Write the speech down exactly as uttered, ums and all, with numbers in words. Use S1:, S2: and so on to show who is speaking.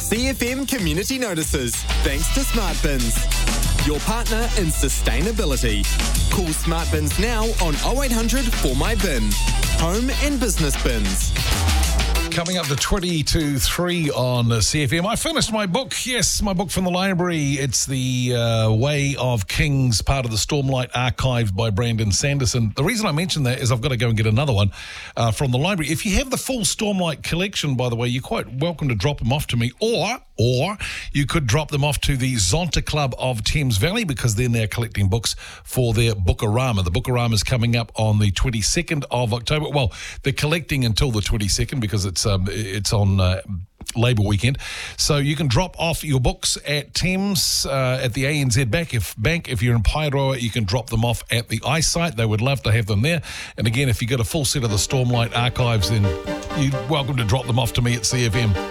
S1: C F M Community Notices, thanks to Smart Bins, your partner in sustainability. Call Smart Bins now on oh eight hundred four my bin. Home and business bins.
S2: Coming up to twenty to three on C F M. I finished my book. Yes, my book from the library. It's The uh, Way of Kings, part of the Stormlight Archive by Brandon Sanderson. The reason I mention that is I've got to go and get another one uh, from the library. If you have the full Stormlight collection, by the way, you're quite welcome to drop them off to me, or or you could drop them off to the Zonta Club of Thames Valley, because then they're collecting books for their Bookarama. The Bookarama is coming up on the twenty-second of October. Well, they're collecting until the twenty-second because it's um, it's on uh, Labour weekend. So you can drop off your books at Thames, uh, at the A N Z Bank. If, bank. if you're in Paeroa, you can drop them off at the eyesight. They would love to have them there. And again, if you got a full set of the Stormlight archives, then you're welcome to drop them off to me at C F M.